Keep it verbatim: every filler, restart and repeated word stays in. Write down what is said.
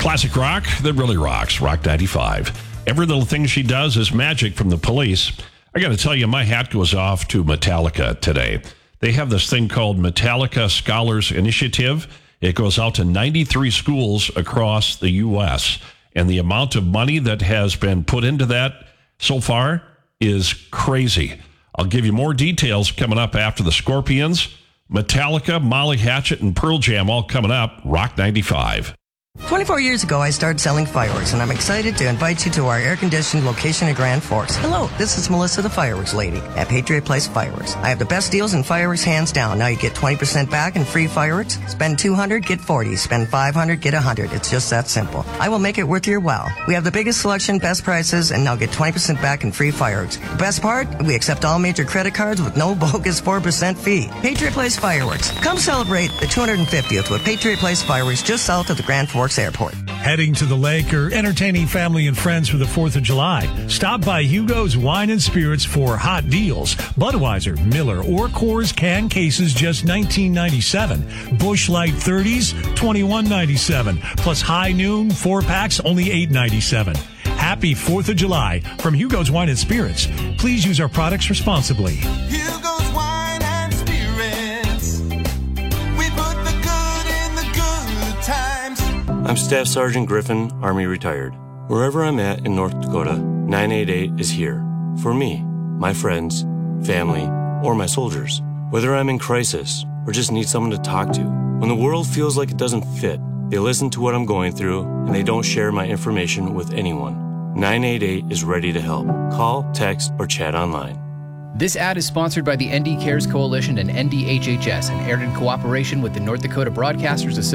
Classic rock that really rocks. Rock ninety-five. Every little thing she does is magic from the Police. I got to tell you, my hat goes off to Metallica today. They have this thing called Metallica Scholars Initiative. It goes out to ninety-three schools across the U S, and the amount of money that has been put into that so far is crazy. I'll give you more details coming up after the Scorpions, Metallica, Molly Hatchet, and Pearl Jam all coming up. Rock ninety-five. twenty-four years ago, I started selling fireworks, and I'm excited to invite you to our air-conditioned location in Grand Forks. Hello, this is Melissa, the fireworks lady at Patriot Place Fireworks. I have the best deals in fireworks, hands down. Now you get twenty percent back in free fireworks. Spend two hundred dollars, get forty dollars. Spend five hundred dollars, get one hundred dollars. It's just that simple. I will make it worth your while. We have the biggest selection, best prices, and now get twenty percent back in free fireworks. The best part? We accept all major credit cards with no bogus four percent fee. Patriot Place Fireworks. Come celebrate the two hundred fiftieth with Patriot Place Fireworks just south of the Grand Forks Airport. Heading to the lake or entertaining family and friends for the fourth of July? Stop by Hugo's Wine and Spirits for hot deals. Budweiser, Miller, or Coors can cases just nineteen ninety-seven. Busch Light thirties, twenty-one ninety-seven. Plus High Noon, four packs, only eight ninety-seven. Happy fourth of July from Hugo's Wine and Spirits. Please use our products responsibly. Hugo's Wine and Spirits. We put the good in the good times. I'm Staff Sergeant Griffin, Army retired. Wherever I'm at in North Dakota, nine eight eight is here. For me, my friends, family, or my soldiers. Whether I'm in crisis or just need someone to talk to. When the world feels like it doesn't fit, they listen to what I'm going through and they don't share my information with anyone. nine eight eight is ready to help. Call, text, or chat online. This ad is sponsored by the N D Cares Coalition and N D H H S and aired in cooperation with the North Dakota Broadcasters Association.